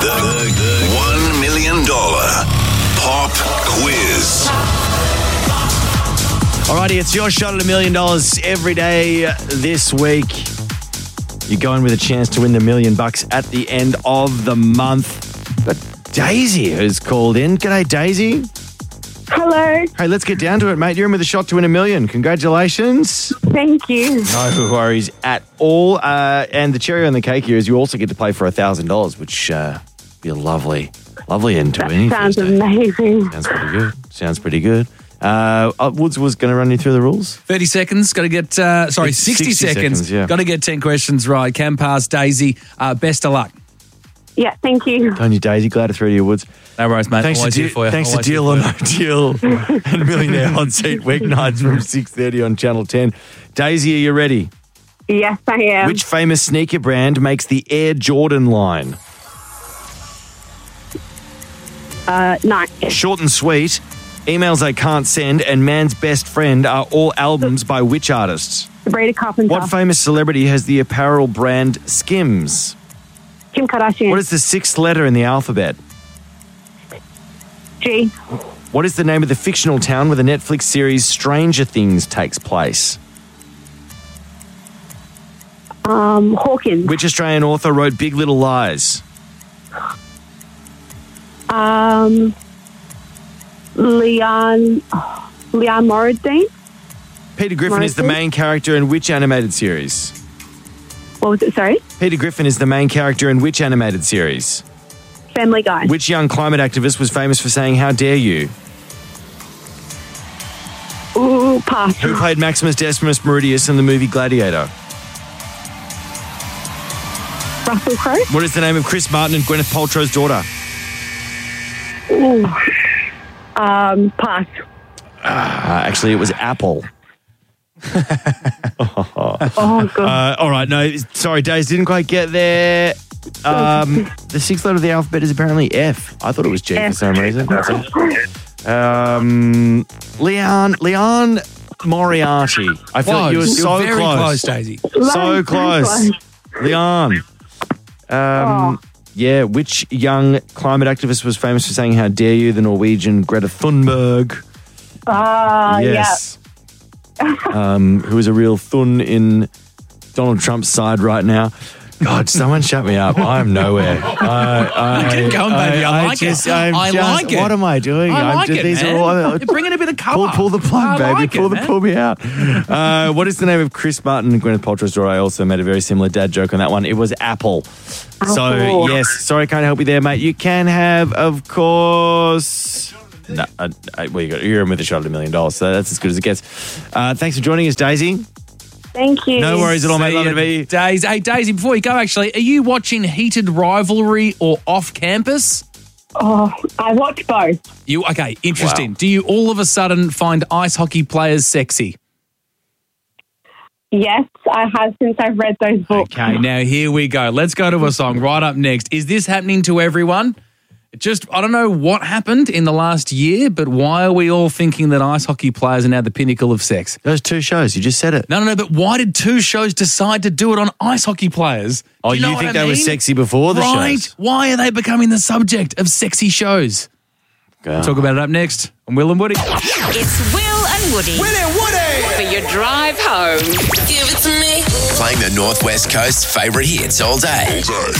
The $1 million pop quiz. Alrighty, it's your shot at $1 million every day this week. You're going with a chance to win the $1 million at the end of the month. But Daisy has called in. G'day, Daisy. Hello. Hey, let's get down to it, mate. You're in with a shot to win $1 million. Congratulations. Thank you. No worries at all. And the cherry on the cake here is you also get to play for $1,000, which be a lovely end to any Sounds Thursday. amazing. Sounds pretty good. Woods was going to run you through the rules. 30 seconds. Got to get, 60 seconds. Yeah. Got to get 10 questions right. Can pass, Daisy. Best of luck. Yeah, thank you. Don't you, Daisy? Glad to throw to you, Woods. No worries, mate. Thanks Always to here for you. Thanks to Always here Deal or for No Deal and Millionaire Hot Seat weeknights from 6:30 on Channel 10. Daisy, are you ready? Yes, I am. Which famous sneaker brand makes the Air Jordan line? No. Short and Sweet, Emails I Can't Send, and Man's Best Friend are all albums by which artists? Sabrina Carpenter. What famous celebrity has the apparel brand Skims? Kim Kardashian. What is the sixth letter in the alphabet? G. What is the name of the fictional town where the Netflix series Stranger Things takes place? Hawkins. Which Australian author wrote Big Little Lies? Leon Morrison. Peter Griffin is the Morrison? main character in which animated series? What was it? Sorry? Peter Griffin is the main character in which animated series? Family Guy. Which young climate activist was famous for saying, "How dare you"? Ooh, pass. Who played Maximus Decimus Meridius in the movie Gladiator? Russell Crowe. What is the name of Chris Martin and Gwyneth Paltrow's daughter? Ooh. Pass. Actually, it was Apple. Oh, God. All right, no, sorry, Days, didn't quite get there. The sixth letter of the alphabet is apparently F. I thought it was G for F. some reason. Leon Moriarty. I feel like you were Close. so You're very close. Daisy. So close. Leon. Yeah, which young climate activist was famous for saying, "How dare you"? The Norwegian Greta Thunberg. Yes. Who is a real thun in Donald Trump's side right now. God, someone shut me up. I'm nowhere. Keep going, baby. I like it. I like it. What am I doing? I like it, these man. are all, You're bringing a bit of colour. Pull the plug, I baby. like it, Pull me out. What is the name of Chris Martin and Gwyneth Paltrow's daughter? I also made a very similar dad joke on that one. It was Apple. So, yes. Sorry, I can't help you there, mate. You can have, of course... No, well, you're in with a shot at $1 million, so that's as good as it gets. Thanks for joining us, Daisy. Thank you. No worries at all, mate. See Love you, to be. Daisy. Hey, Daisy, before you go, actually, are you watching Heated Rivalry or Off Campus? Oh, I watch both. Okay, interesting. Wow. Do you all of a sudden find ice hockey players sexy? Yes, I have since I've read those books. Okay, now here we go. Let's go to a song right up next. Is this happening to everyone? I don't know what happened in the last year, but why are we all thinking that ice hockey players are now the pinnacle of sex? Those two shows, you just said it. No, but why did two shows decide to do it on ice hockey players? Oh, Do you know you what think I they were mean? sexy before the Right. shows? Why are they becoming the subject of sexy shows? God. Talk about it up next on Will and Woody. It's Will and Woody. Will and Woody! For your drive home. Give it to me. Playing the Northwest Coast's favourite hits all day.